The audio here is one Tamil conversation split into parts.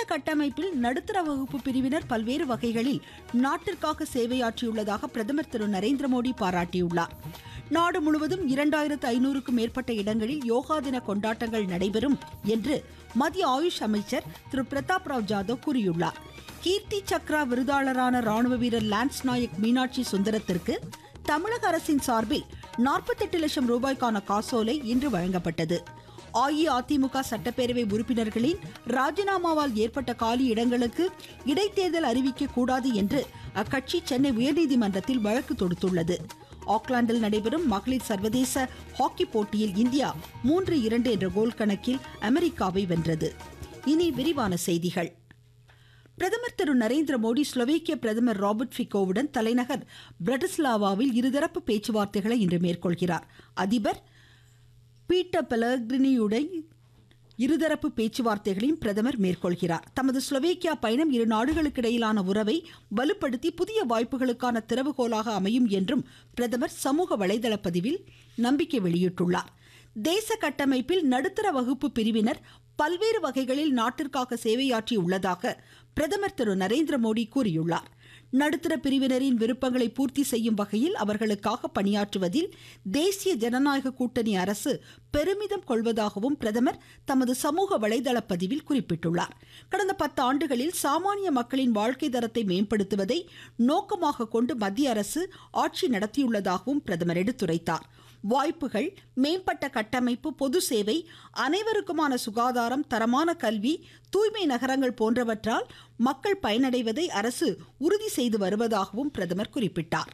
கட்டமைப்பில் நடுத்தர வகுப்பு பிரிவினர் பல்வேறு வகைகளில் நாட்டிற்காக சேவையாற்றியுள்ளதாக பிரதமர் திரு நரேந்திர மோடி பாராட்டியுள்ளார். நாடு முழுவதும் 2500க்கும் மேற்பட்ட இடங்களில் யோகா தின கொண்டாட்டங்கள் நடைபெறும் என்று மத்திய ஆயுஷ் அமைச்சர் திரு பிரதாப் ராவ் ஜாதவ் கூறியுள்ளார். கீர்த்தி சக்ரா விருதாளரான ராணுவ வீரர் லான்ஸ் நாயக் மீனாட்சி சுந்தரத்திற்கு தமிழக அரசின் சார்பில் 48 லட்சம் ரூபாய்க்கான காசோலை இன்று வழங்கப்பட்டது. அஇஅதிமுக சட்டப்பேரவை உறுப்பினர்களின் ராஜினாமாவால் ஏற்பட்ட காலி இடங்களுக்கு இடைத்தேர்தல் அறிவிக்க கூடாது என்று அக்கட்சி சென்னை உயர்நீதிமன்றத்தில் வழக்கு தொடுத்துள்ளது. ஆக்லாந்தில் நடைபெறும் மகளிர் சர்வதேச ஹாக்கி போட்டியில் இந்தியா 3-2 என்ற கோல் கணக்கில் அமெரிக்காவை வென்றது. இனி விரிவான செய்திகள். பிரதமர் திரு நரேந்திர மோடி ஸ்லோவேக்கிய பிரதமர் ராபர்ட் ஃபிகோவுடன் தலைநகர் பிரட்டிஸ்லாவாவில் இருதரப்பு பேச்சுவார்த்தைகளை இன்று மேற்கொள்கிறார். அதிபர் பீட்டர் பெலக்ரினியுடன் இருதரப்பு பேச்சுவார்த்தைகளையும் பிரதமர் மேற்கொள்கிறார். தமது ஸ்லோவேக்கியா பயணம் இரு நாடுகளுக்கிடையிலான உறவை வலுப்படுத்தி புதிய வாய்ப்புகளுக்கான திறவுகோலாக அமையும் என்றும் பிரதமர் சமூக வலைதள பதிவில் நம்பிக்கை வெளியிட்டுள்ளார். தேச கட்டமைப்பில் நடுத்தர வகுப்பு பிரிவினர் பல்வேறு வகைகளில் நாட்டிற்காக சேவையாற்றி உள்ளதாக பிரதமர் திரு நரேந்திர மோடி கூறியுள்ளார். நடுத்தர பிரிவினரின் விருப்பங்களை பூர்த்தி செய்யும் வகையில் அவர்களுக்காக பணியாற்றுவதில் தேசிய ஜனநாயக கூட்டணி அரசு பெருமிதம் கொள்வதாகவும் பிரதமர் தமது சமூக வலைதள பதிவில் குறிப்பிட்டுள்ளார். கடந்த 10 ஆண்டுகளில் சாமானிய மக்களின் வாழ்க்கை தரத்தை மேம்படுத்துவதை நோக்கமாக கொண்டு மத்திய அரசு ஆட்சி நடத்தியுள்ளதாகவும் பிரதமர் எடுத்துரைத்தார். வாய்ப்புகள், மேம்பட்ட கட்டமைப்பு, பொது சேவை, அனைவருக்குமான சுகாதாரம், தரமான கல்வி, தூய்மை நகரங்கள் போன்றவற்றால் மக்கள் பயனடைவதை அரசு உறுதி செய்து வருவதாகவும் பிரதமர் குறிப்பிட்டார்.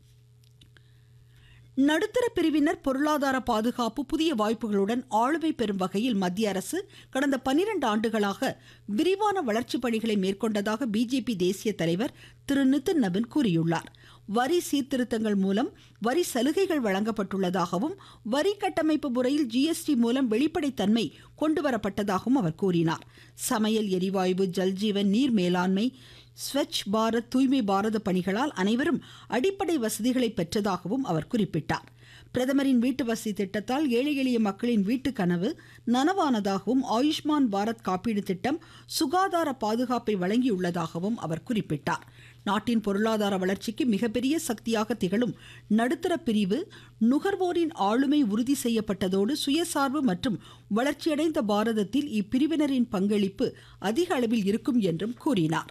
நடுத்தர பிரிவினர் பொருளாதார பாதுகாப்பு, புதிய வாய்ப்புகளுடன் ஆளுமை பெறும் வகையில் மத்திய அரசு கடந்த 12 ஆண்டுகளாக விரிவான வளர்ச்சி பணிகளை மேற்கொண்டதாக பிஜேபி தேசிய தலைவர் திரு நிதின் நபின் கூறியுள்ளார். வரி சீர்திருத்தங்கள் மூலம் வரி சலுகைகள் வழங்கப்பட்டுள்ளதாகவும் வரி கட்டமைப்பு முறையில் ஜிஎஸ்டி மூலம் வெளிப்படைத்தன்மை கொண்டுவரப்பட்டதாகவும் அவர் கூறினார். சமையல் எரிவாயு, ஜல்ஜீவன், நீர் மேலாண்மை, ஸ்வச் பாரத், தூய்மை பாரத பணிகளால் அனைவரும் அடிப்படை வசதிகளை பெற்றதாகவும் அவர் குறிப்பிட்டார். பிரதமரின் வீட்டு வசதி திட்டத்தால் ஏழை எளிய மக்களின் வீட்டு கனவு நனவானதாகவும் ஆயுஷ்மான் பாரத் காப்பீடு திட்டம் சுகாதார பாதுகாப்பை வழங்கியுள்ளதாகவும் அவர் குறிப்பிட்டார். நாட்டின் பொருளாதார வளர்ச்சிக்கு மிகப்பெரிய சக்தியாக திகழும் நடுத்தர பிரிவு நுகர்வோரின் ஆளுமை உறுதி செய்யப்பட்டதோடு சுயசார்பு மற்றும் வளர்ச்சியடைந்த பாரதத்தில் இப்பிரிவினரின் பங்களிப்பு அதிக அளவில் இருக்கும் என்றும் கூறினார்.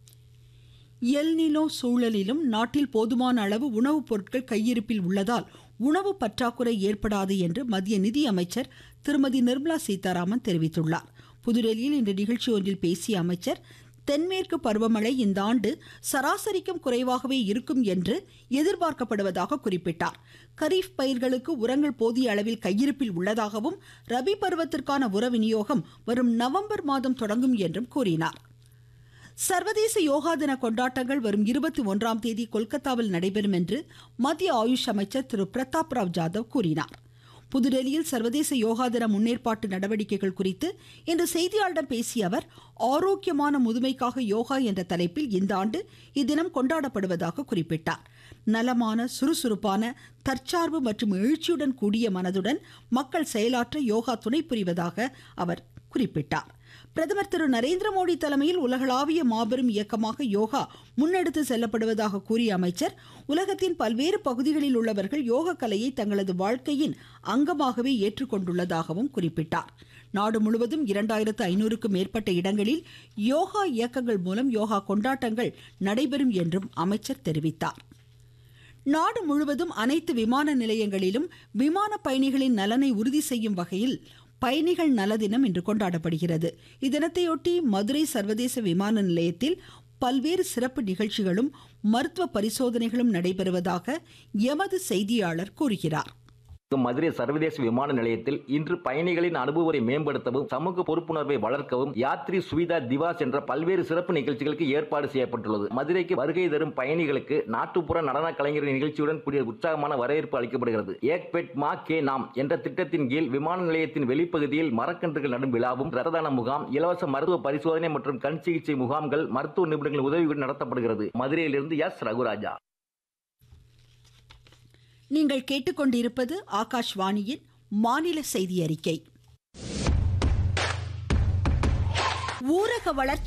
எல்னினோ சூழலிலும் நாட்டில் போதுமான அளவு உணவுப் பொருட்கள் கையிருப்பில் உள்ளதால் உணவு பற்றாக்குறை ஏற்படாது என்று மத்திய நிதி அமைச்சர் திருமதி நிர்மலா சீதாராமன் தெரிவித்துள்ளார். புதுடெல்லியில் இன்று நிகழ்ச்சி ஒன்றில் பேசிய அமைச்சர், தென்மேற்கு பருவமழை இந்த ஆண்டு சராசரிக்கும் குறைவாகவே இருக்கும் என்று எதிர்பார்க்கப்படுவதாக குறிப்பிட்டார். கரீஃப் பயிர்களுக்கு உரங்கள் போதிய அளவில் கையிருப்பில் உள்ளதாகவும் ரபி பருவத்திற்கான உர விநியோகம் வரும் நவம்பர் மாதம் தொடங்கும் என்றும் கூறினார். சர்வதேச யோகா தின கொண்டாட்டங்கள் வரும் 21ஆம் தேதி கொல்கத்தாவில் நடைபெறும் என்று மத்திய ஆயுஷ் அமைச்சர் திரு பிரதாப் ராவ் ஜாதவ் கூறினார். புதுடெல்லியில் சர்வதேச யோகா தின முன்னேற்பாட்டு நடவடிக்கைகள் குறித்து இன்று செய்தியாளர்களிடம் பேசிய அவர், ஆரோக்கியமான முதுமைக்காக யோகா என்ற தலைப்பில் இந்த ஆண்டு இத்தினம் கொண்டாடப்படுவதாக குறிப்பிட்டார். நலமான, சுறுசுறுப்பான, தற்சார்பு மற்றும் எழுச்சியுடன் கூடிய மனதுடன் மக்கள் செயலாற்ற யோகா துணை புரிவதாக அவர் குறிப்பிட்டார். பிரதமர் திரு நரேந்திர மோடி தலைமையில் உலகளாவிய மாபெரும் இயக்கமாக யோகா முன்னெடுத்து செல்லப்படுவதாக கூறிய அமைச்சர், உலகத்தின் பல்வேறு பகுதிகளில் உள்ளவர்கள் யோக கலையை தங்களது வாழ்க்கையின் அங்கமாகவே ஏற்றுக்கொண்டுள்ளதாகவும் குறிப்பிட்டார். நாடு முழுவதும் 2500க்கும் மேற்பட்ட இடங்களில் யோகா இயக்கங்கள் மூலம் யோகா கொண்டாட்டங்கள் நடைபெறும் என்றும் அமைச்சர் தெரிவித்தார். நாடு முழுவதும் அனைத்து விமான நிலையங்களிலும் விமான பயணிகளின் நலனை உறுதி செய்யும் வகையில் பயணிகள் நல தினம் இன்று கொண்டாடப்படுகிறது. இத்தினத்தையொட்டி மதுரை சர்வதேச விமான நிலையத்தில் பல்வேறு சிறப்பு நிகழ்ச்சிகளும் மருத்துவ பரிசோதனைகளும் நடைபெறுவதாக எமது செய்தியாளர் கூறுகிறார். மதுரை சர்வதேச விமான நிலையத்தில் இன்று பயணிகளின் அனுபவத்தை மேம்படுத்தவும் சமூக பொறுப்புணர்வை வளர்க்கவும் யாத்ரி சுவிதா திவாஸ் என்ற பல்வேறு சிறப்பு நிகழ்ச்சிகளுக்கு ஏற்பாடு செய்யப்பட்டுள்ளது. மதுரைக்கு வருகை தரும் பயணிகளுக்கு நாட்டுப்புற நடன கலைஞர் நிகழ்ச்சியுடன் கூடிய உற்சாகமான வரவேற்பு அளிக்கப்படுகிறது. ஏக் பெட் மா கே நாம் என்ற திட்டத்தின் கீழ் விமான நிலையத்தின் வெளிப்பகுதியில் மரக்கன்றுகள் நடும் விழாவும், ரத்த தான முகாம், இலவச மருத்துவ பரிசோதனை மற்றும் கண் சிகிச்சை முகாம்கள் மருத்துவ நிபுணர்களின் உதவியுடன் நடத்தப்படுகிறது. மதுரையிலிருந்து எஸ் ரகுராஜா. நீங்கள் கேட்டுக்கொண்டிருப்பது ஆகாஷ்வாணியின் மாநில செய்தி அறிக்கை. ஊரக வளர்ச்சி